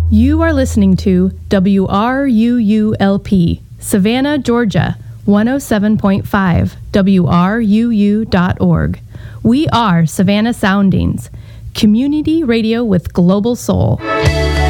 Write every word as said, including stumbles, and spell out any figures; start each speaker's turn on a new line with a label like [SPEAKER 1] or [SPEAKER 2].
[SPEAKER 1] You are listening to W R U U L P, Savannah, Georgia, one oh seven point five, W R U U dot org. We are Savannah Soundings, community radio with global soul.